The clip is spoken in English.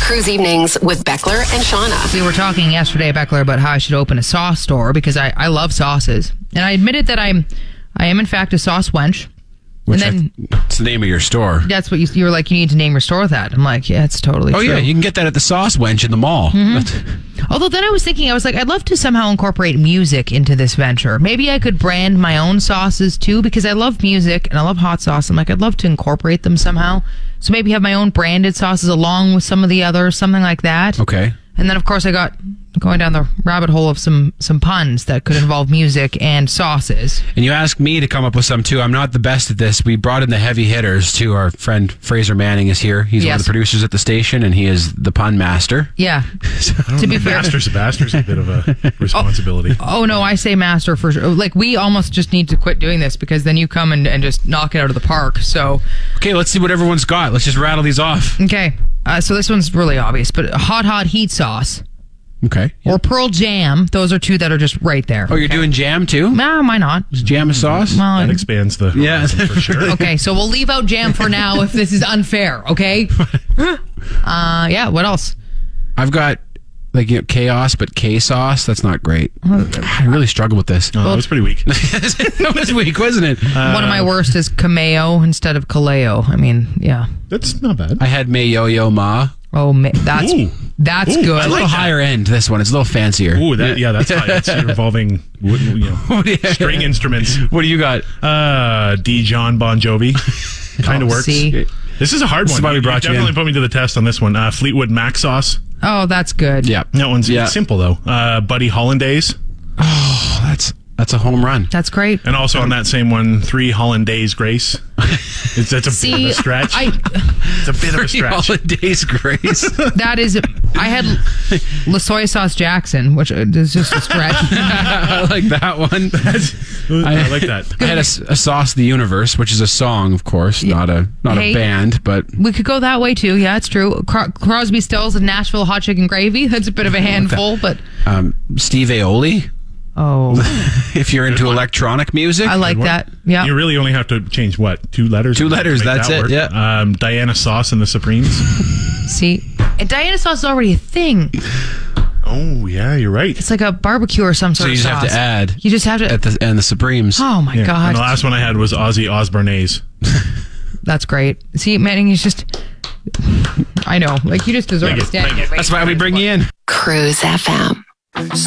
Cruise Evenings with Beckler and Shauna. We were talking yesterday, Beckler, about how I should open a sauce store because I love sauces. And I admitted that I am in fact a sauce wench. Which and then it's the name of your store. that's what you were like, you need to name your store that. I'm like, yeah, it's totally true. Oh, yeah, you can get that at the Sauce Wench in the mall. Although then I was thinking, I was like, I'd love to somehow incorporate music into this venture. Maybe I could brand my own sauces too, because I love music and I love hot sauce. I'm like, I'd love to incorporate them somehow. So maybe have my own branded sauces along with some of the others, something like that. Okay. And then, of course, I got going down the rabbit hole of some puns that could involve music and sauces. And you asked me to come up with some, too. I'm not the best at this. We brought in the heavy hitters, too. Our friend Fraser Manning is here. He's one of the producers at the station, and he is the pun master. Yeah. To be fair. Master's a bit of a responsibility. Oh, no, I say master for sure. Like, we almost just need to quit doing this because then you come and just knock it out of the park. So, Okay, let's see what everyone's got. Let's just rattle these off. okay. So this one's really obvious, but hot heat sauce. Okay. Or Pearl Jam. Those are two that are just right there. Oh, you're doing jam, too? No, why not? Is jam a sauce? Well, That expands the horizon for sure. okay, so we'll leave out jam for now if this is unfair, okay? Yeah, what else? I've got, chaos, but K-sauce. That's not great. I really struggle with this. Oh, that was pretty weak. That was weak, wasn't it? One of my worst is Cameo instead of Kaleo. I mean, yeah. That's not bad. I had Mayo Ma. Oh, that's Ooh. good. It's a little higher end, this one. It's a little fancier. Ooh, that's high. That's involving string instruments. What do you got? Dijon Bon Jovi. Kind of works. See? This is a hard one. is why we brought you definitely in. put me to the test on this one. Fleetwood Mac sauce. Oh, that's good. Yeah. That one's simple, though. Buddy Hollandaise. Oh, that's a home run. That's great. And also on that same one, 3 Hollandaise Grace. That's a bit of a stretch. It's a bit of a stretch. Hollandaise Grace. That is, I had La Soy Sauce Jackson, which is just a stretch. I like that one. I like that. I had a Sauce the Universe, which is a song, of course, not a band, but We could go that way too. Yeah, it's true. Crosby, Stills and Nashville Hot Chicken Gravy. That's a bit of a handful, but Steve Aoki. oh, If you're into electronic music, I like that. Yeah. You really only have to change, 2 letters? 2 letters, to make that's that it, work. yeah. Diana Sauce and the Supremes. See, and Diana sauce is already a thing. Oh, yeah, you're right. It's like a barbecue or some so sort you of just sauce. have to add. You just have to. And the Supremes. Oh my Yeah. god, And the last one I had was Ozzy Osbourne's. that's great. See, Manning is just. I know, like you just deserve to stand. Thank you. That's why we bring you in. Cruise FM.